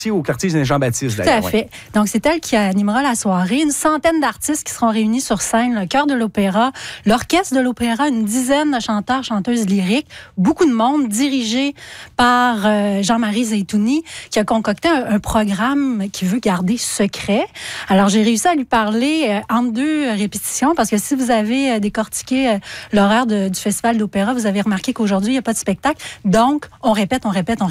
au quartier Saint-Jean-Baptiste, d'ailleurs. Tout à fait. Donc, c'est elle qui animera la soirée. Une centaine d'artistes qui seront réunis sur scène, le chœur de l'opéra, l'orchestre de l'opéra, une dizaine de chanteurs, chanteuses lyriques, beaucoup de monde dirigé par Jean-Marie Zeytouni, qui a concocté un programme qui veut garder secret. Alors, j'ai réussi à lui parler entre deux répétitions, parce que si vous avez décortiqué l'horaire du Festival d'opéra, vous avez remarqué qu'aujourd'hui, il n'y a pas de spectacle. Donc, on répète.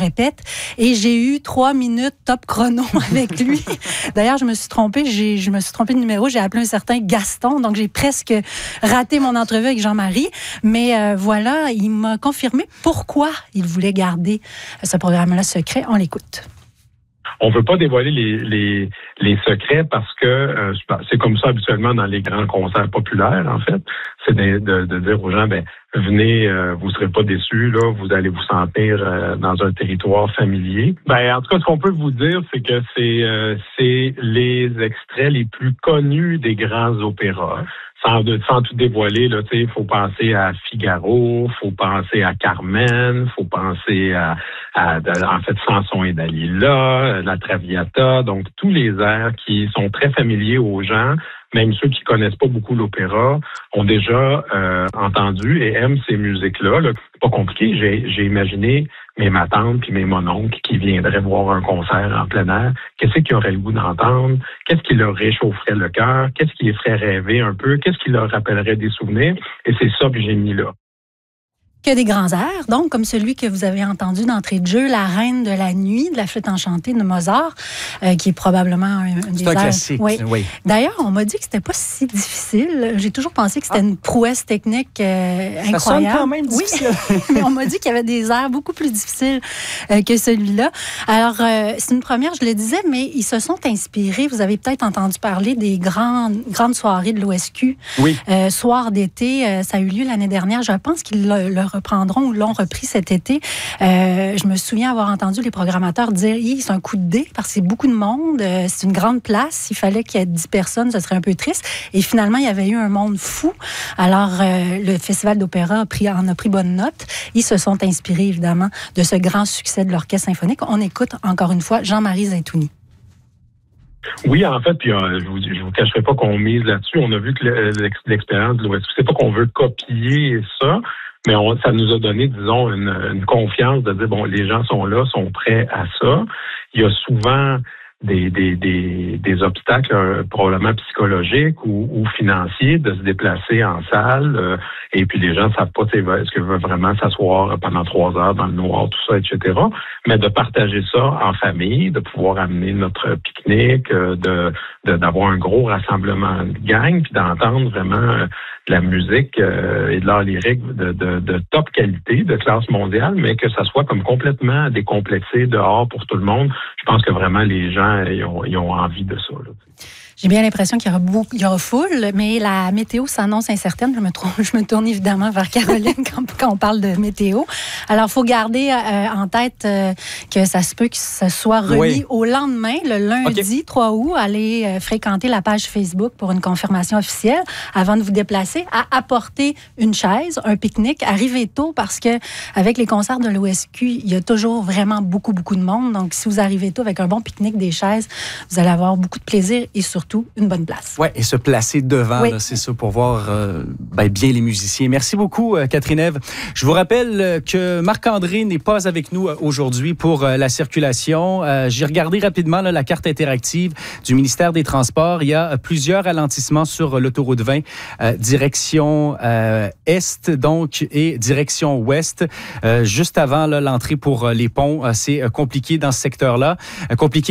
Et j'ai eu 3 minutes top chrono avec lui. D'ailleurs, je me suis trompée de numéro. J'ai appelé un certain Gaston, donc j'ai presque raté mon entrevue avec Jean-Marie. Mais voilà, il m'a confirmé pourquoi il voulait garder ce programme-là secret. On l'écoute. On ne veut pas dévoiler les secrets parce que c'est comme ça habituellement dans les grands concerts populaires, en fait. C'est de dire aux gens, venez, vous ne serez pas déçus, là, vous allez vous sentir dans un territoire familier. En tout cas, ce qu'on peut vous dire, c'est que c'est les extraits les plus connus des grands opéras. Sans tout dévoiler, là, il faut penser à Figaro, faut penser à Carmen, faut penser à Samson et Dalila, la Traviata, donc tous les airs qui sont très familiers aux gens, même ceux qui connaissent pas beaucoup l'opéra, ont déjà entendu et aiment ces musiques-là. Là. C'est pas compliqué. J'ai imaginé ma tante puis mes mononcles qui viendraient voir un concert en plein air. Qu'est-ce qu'ils auraient le goût d'entendre? Qu'est-ce qui leur réchaufferait le cœur? Qu'est-ce qui les ferait rêver un peu? Qu'est-ce qui leur rappellerait des souvenirs? Et c'est ça que j'ai mis là. Que des grands airs, donc, comme celui que vous avez entendu d'entrée de jeu, La Reine de la Nuit, de la Flûte enchantée de Mozart, qui est probablement un des airs. Classique, oui. D'ailleurs, on m'a dit que c'était pas si difficile. J'ai toujours pensé que c'était une prouesse technique incroyable. Ça sonne quand même difficile. Oui, mais on m'a dit qu'il y avait des airs beaucoup plus difficiles que celui-là. Alors, c'est une première, je le disais, mais ils se sont inspirés. Vous avez peut-être entendu parler des grandes soirées de l'OSQ. Oui. Soir d'été, ça a eu lieu l'année dernière. Je pense qu'ils le reprendront ou l'ont repris cet été. Je me souviens avoir entendu les programmateurs dire c'est un coup de dé parce que c'est beaucoup de monde, c'est une grande place. S'il fallait qu'il y ait 10 personnes, ce serait un peu triste. Et finalement, il y avait eu un monde fou. Alors, le Festival d'opéra en a pris bonne note. Ils se sont inspirés, évidemment, de ce grand succès de l'Orchestre symphonique. On écoute, encore une fois, Jean-Marie Zeytouni. Oui, en fait, puis je vous cacherai pas qu'on mise là-dessus. On a vu que l'expérience de l'OSQ, c'est pas qu'on veut copier ça, mais ça nous a donné, disons, une confiance de dire, les gens sont là, sont prêts à ça. Il y a souvent des obstacles probablement psychologiques ou financiers de se déplacer en salle et puis les gens ne savent pas est-ce qu'ils veulent vraiment s'asseoir pendant 3 heures dans le noir, tout ça, etc. Mais de partager ça en famille, de pouvoir amener notre pique-nique, d'avoir un gros rassemblement de gang, puis d'entendre vraiment de la musique et de l'art lyrique de top qualité, de classe mondiale, mais que ça soit comme complètement décomplexé dehors pour tout le monde. Je pense que vraiment les gens ils ont envie de ça. Là. J'ai bien l'impression qu'il y aura foule, mais la météo s'annonce incertaine. Je me tourne évidemment vers Caroline quand on parle de météo. Alors, il faut garder en tête que ça se peut que ça soit remis au lendemain, le lundi 3 août. Allez fréquenter la page Facebook pour une confirmation officielle avant de vous déplacer, à apporter une chaise, un pique-nique. Arrivez tôt parce que avec les concerts de l'OSQ, il y a toujours vraiment beaucoup de monde. Donc, si vous arrivez tôt avec un bon pique-nique, des chaises, vous allez avoir beaucoup de plaisir et surtout une bonne place. Oui, et se placer devant, là, c'est ça, pour voir bien les musiciens. Merci beaucoup, Catherine Ève. Je vous rappelle que Marc-André n'est pas avec nous aujourd'hui pour la circulation. J'ai regardé rapidement la carte interactive du ministère des Transports. Il y a plusieurs ralentissements sur l'autoroute 20, direction est, donc, et direction ouest. Juste avant l'entrée pour les ponts, c'est compliqué dans ce secteur-là. Compliqué